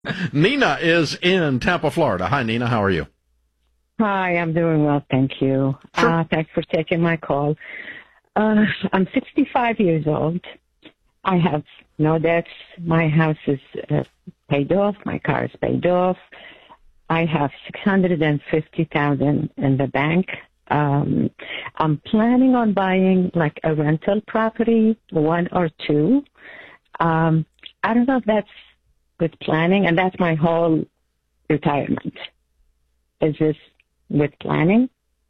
Nina is in Tampa, Florida. Hi, Nina. How are you? Hi, I'm doing well, thank you. Sure. Thanks for taking my call. I'm 65 years old. I have no debts. My house is paid off. My car is paid off. I have $650,000 in the bank. I'm planning on buying like a rental property, one or two. I don't know if that's good planning, and that's my whole retirement. Is this with planning?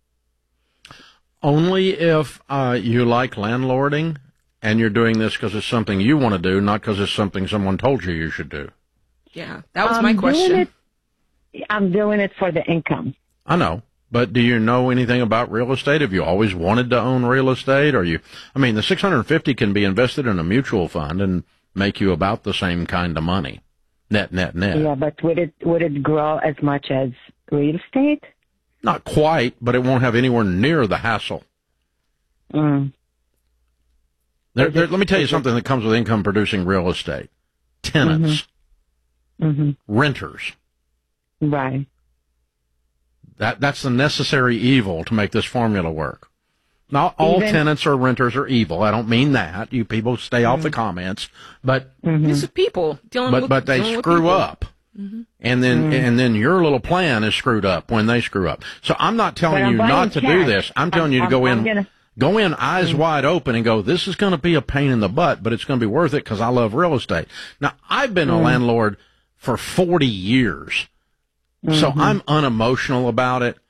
Only if you like landlording and you're doing this because it's something you want to do, not because it's something someone told you should do. Yeah, that was my question. I'm doing it for the income. I know. But do you know anything about real estate? Have you always wanted to own real estate? The $650 can be invested in a mutual fund and make you about the same kind of money. Net. Yeah, but would it grow as much as real estate? Not quite, but it won't have anywhere near the hassle. Mm. Let me tell you something that comes with income producing real estate. Tenants. Mm-hmm. Renters. Right. That's the necessary evil to make this formula work. Not all tenants or renters are evil. I don't mean that. You people stay off the comments, but These are people dealing with but they screw up. Mm-hmm. And then your little plan is screwed up when they screw up. So I'm not telling you not to do this. I'm telling you to go in eyes wide open and go, this is going to be a pain in the butt, but it's going to be worth it because I love real estate. Now, I've been a landlord for 40 years, so I'm unemotional about it.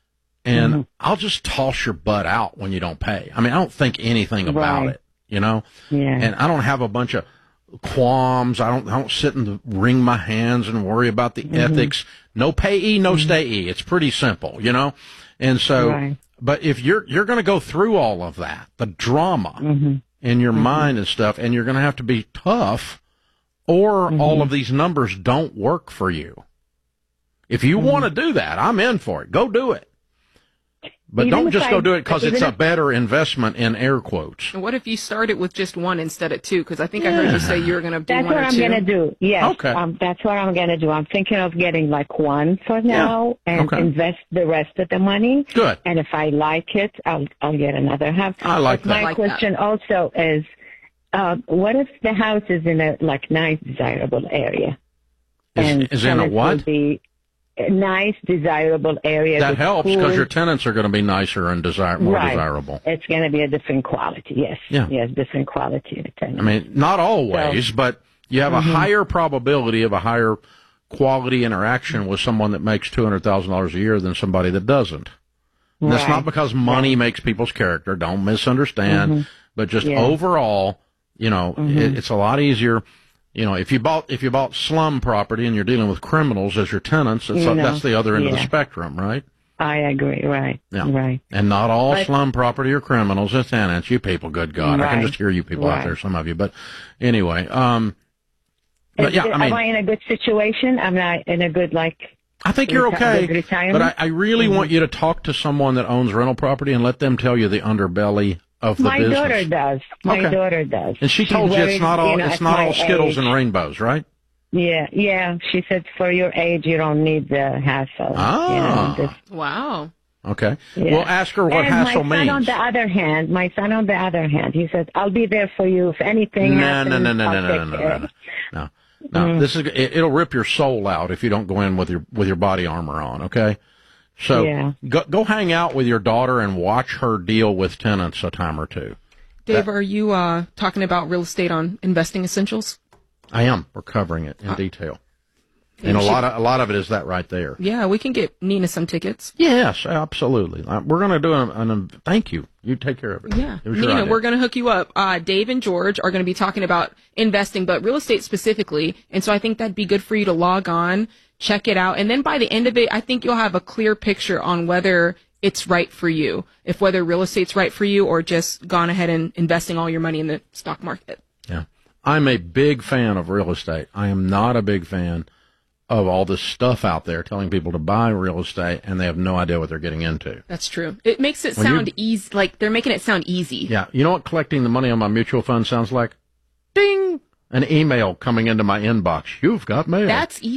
And I'll just toss your butt out when you don't pay. I mean, I don't think anything about it, you know? Yeah. And I don't have a bunch of qualms. I don't sit and wring my hands and worry about the ethics. No payee, no stayee. It's pretty simple, you know? And so, but if you're going to go through all of that, the drama in your mind and stuff, and you're going to have to be tough, or all of these numbers don't work for you. If you want to do that, I'm in for it. Go do it. But don't just go do it because it's a better investment in air quotes. And what if you started with just one instead of two? Because I think I heard you say you were going to do one or two. That's what I'm going to do. Yes. Okay. That's what I'm going to do. I'm thinking of getting like one for now and invest the rest of the money. Good. And if I like it, I'll get another half. I like that. My question also is, what if the house is in a like nice, desirable area? Is in a what? Nice, desirable area. That helps because your tenants are going to be nicer and more desirable. It's going to be a different quality, yes. Yeah. Yes, different quality of tenants. I mean, not always, but you have a higher probability of a higher quality interaction with someone that makes $200,000 a year than somebody that doesn't. And that's not because money makes people's character. Don't misunderstand. But just overall, you know, it's a lot easier. You know, if you bought slum property and you're dealing with criminals as your tenants, that's the other end of the spectrum, right? I agree, right. Yeah. Right. And not all slum property are criminals as tenants. You people, good God. I can just hear you people out there, some of you. But anyway, am I in a good situation? I'm not in a good, I think you're okay, but I really want you to talk to someone that owns rental property and let them tell you the underbelly of the business. My daughter does. And she told you it's not all Skittles and rainbows, right? Yeah. She said for your age, you don't need the hassle. Wow. Okay. Yeah. We'll ask her what hassle means. My son on the other hand, he said, I'll be there for you if anything happens. No. It'll rip your soul out if you don't go in with your body armor on, okay? So go hang out with your daughter and watch her deal with tenants a time or two. Dave, are you talking about real estate on Investing Essentials? I am. We're covering it in detail. And a lot of it is that right there. Yeah, we can get Nina some tickets. Yes, absolutely. We're going to do thank you. You take care of it. Yeah. Nina, we're going to hook you up. Dave and George are going to be talking about investing, but real estate specifically. And so I think that'd be good for you to log on, check it out. And then by the end of it, I think you'll have a clear picture on whether it's right for you, if whether real estate's right for you or just gone ahead and investing all your money in the stock market. Yeah. I'm a big fan of real estate. I am not a big fan of all this stuff out there telling people to buy real estate and they have no idea what they're getting into. That's true. It makes it sound easy, like they're making it sound easy. Yeah. You know what collecting the money on my mutual fund sounds like? Ding! an email coming into my inbox. You've got mail. That's easy.